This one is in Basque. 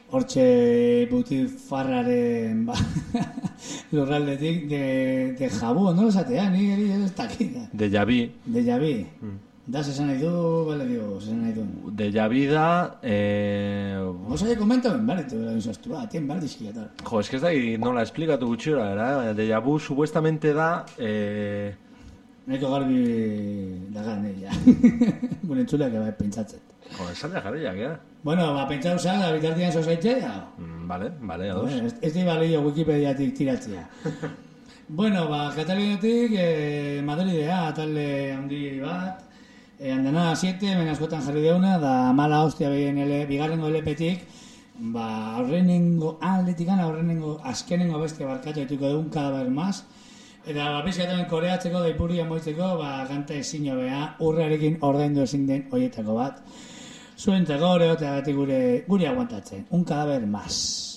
hortxe butifarraren lurraldetik de jabu, no esatea, ni ez dakit. De Javi. De Javi. Da, esan nahi du, bale dio, esan nahi du. De Javi da... Osa je komento, bale, tu bat, tien bale dizkiator. Jo, es que ez da, nola esplikatu gutxura, era? De Javi supuestamente da... Neko garbi dagan, ja. Gure entzuleak bai pentsatzen. Jo, esan da jarriak, ja. Bueno, pentsau za, da bitartian zozaitxe, ja. Vale, ados. Ez di balio Wikipediatik tiratzea. Bueno, Kataluniatik, Madridea, talde handi bat, andana 7, hemen askotan jarri deuna, da mala hostia bigarrengo LP-tik, aurrenengo azkenengo bestia barkatu dituko dugun Kadaver Mas, eta pizkatamen koreatzeko, da ipuria moitzeko, kanta ezin hobea, urrearekin ordaindu ezin den hoietako bat. Zuentzako hori gure aguantatzen, un Kadaver Mas.